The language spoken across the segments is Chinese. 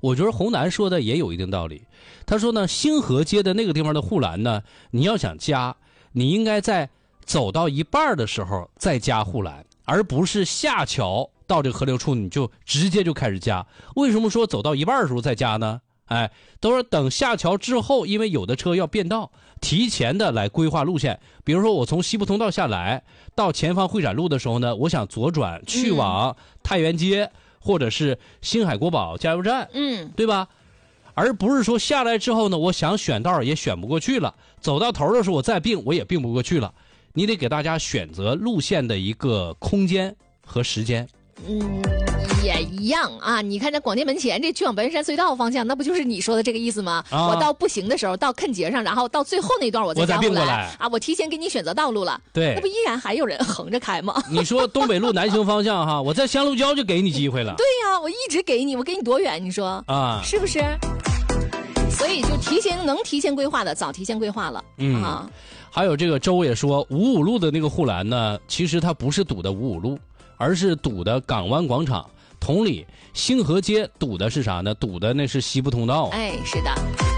我觉得洪南说的也有一定道理。他说呢，星河街的那个地方的护栏呢，你要想加，你应该在走到一半的时候再加护栏，而不是下桥到这个河流处你就直接就开始加。为什么说走到一半的时候再加呢？都是等下桥之后，因为有的车要变道，提前的来规划路线。比如说我从西部通道下来到前方会展路的时候呢，我想左转去往太原街或者是星海国宝加油站，对吧？而不是说下来之后呢，我想选道也选不过去了，走到头的时候我再并我也并不过去了。你得给大家选择路线的一个空间和时间。 也一样啊！你看这广电门前这去往白云山隧道方向，那不就是你说的这个意思吗？我到不行的时候，到坑节上，然后到最后那段我再加回来啊！我提前给你选择道路了， 对， 那不依然还有人横着开吗？ 你说东北路南行方向哈，我在香鹿礁就给你机会了。 对呀，我一直给你，我给你多远？你说啊，是不是？所以就能提前规划的，早提前规划了。 还有这个周也说，55路的那个护栏呢，其实它不是堵的55路，而是堵的港湾广场。同理，星河街堵的是啥呢？堵的那是西部通道。 是的。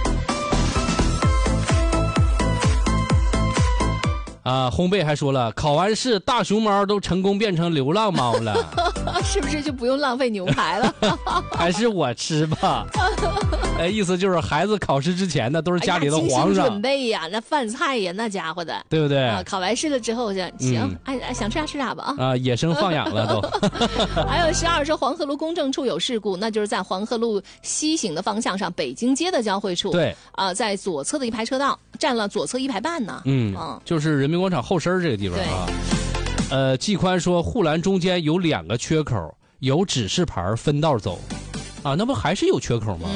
烘焙还说了，考完试大熊猫都成功变成流浪猫了， 是不是就不用浪费牛排了？ 还是我吃吧。意思就是孩子考试之前呢，都是家里的皇上。 精心准备呀，那饭菜呀，那家伙的， 对不对？ 考完试了之后行，想吃啥吃啥吧野生放养了都。 还有12说黄河路公证处有事故，那就是在黄河路西行的方向上，北京街的交汇处。 对在左侧的一排车道占了左侧1排半呢。 就是人民广场后身这个地方啊。季宽说护栏中间有2个缺口，有指示牌分道走那不还是有缺口吗？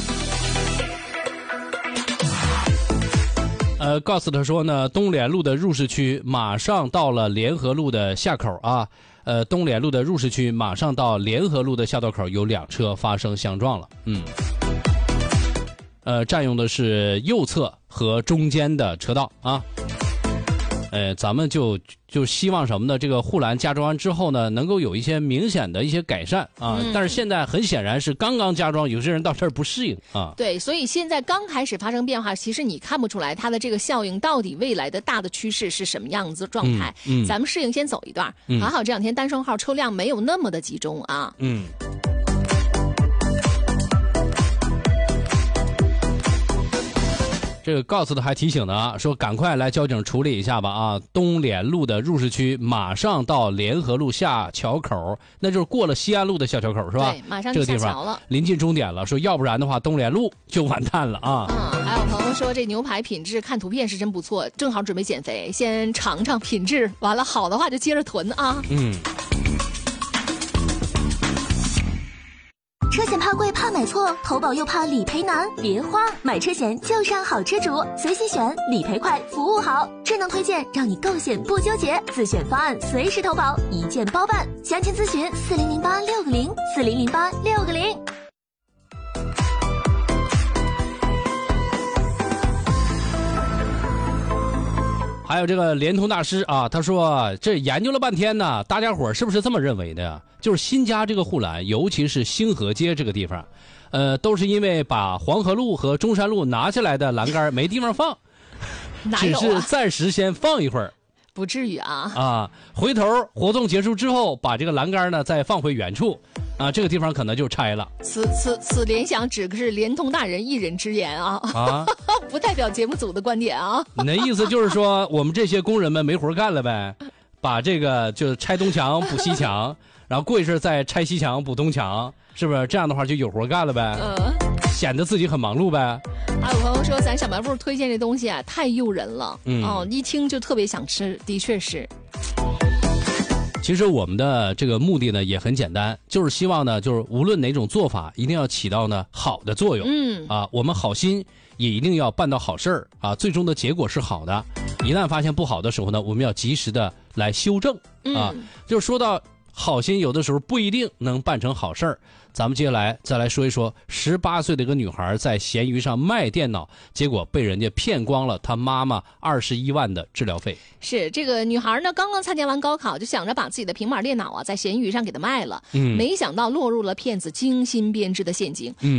告诉他说呢，东联路的入市区马上到了联合路的下口啊。东联路的入市区马上到联合路的下道口有2车发生相撞了。占用的是右侧和中间的车道啊。咱们就希望什么呢？这个护栏加装完之后呢，能够有一些明显的一些改善啊。但是现在很显然是刚刚加装，有些人到这儿不适应啊。 对，所以现在刚开始发生变化，其实你看不出来它的这个效应到底未来的大的趋势是什么样子状态。咱们适应先走一段，还好这2天单双号车辆没有那么的集中啊。 这个告诉的还提醒的说赶快来交警处理一下吧啊！东联路的入市区马上到联合路下桥口，那就是过了西安路的下桥口是吧？ 对，马上就下桥了， 临近终点了。说要不然的话，东联路就完蛋了啊！ 还有朋友说这牛排品质看图片是真不错，正好准备减肥，先尝尝品质，完了好的话就接着囤啊。 车险怕贵怕买错，投保又怕理赔难，别慌，买车险就上好车主，随心选，理赔快，服务好，智能推荐，让你购险不纠结，自选方案随时投保，一键包办，详情咨询4008-660，4008-660。 还有这个联通大师啊，他说这研究了半天呢，大家伙是不是这么认为的呀？就是新加这个护栏，尤其是星河街这个地方，都是因为把黄河路和中山路拿下来的栏杆没地方放，只是暂时先放一会儿。 不至于啊！ 回头活动结束之后，把这个栏杆呢再放回原处，这个地方可能就拆了。 此联想只是联通大人一人之言啊，不代表节目组的观点啊。 你的意思就是说，我们这些工人们没活干了呗？把这个就拆东墙补西墙，然后过一阵再拆西墙补东墙，是不是这样的话就有活干了呗？显得自己很忙碌呗。 还有朋友说咱小卖部推荐这东西啊太诱人了，一听就特别想吃，的确是。 其实我们的这个目的呢也很简单，就是希望呢，就是无论哪种做法，一定要起到呢好的作用。我们好心也一定要办到好事儿啊，最终的结果是好的。一旦发现不好的时候呢，我们要及时的来修正啊。就是说到好心，有的时候不一定能办成好事儿。咱们接下来再来说一说18岁的一个女孩在闲鱼上卖电脑，结果被人家骗光了她妈妈21万的治疗费。 是这个女孩呢，刚刚参加完高考，就想着把自己的平板电脑在闲鱼上给她卖了，没想到落入了骗子精心编织的陷阱。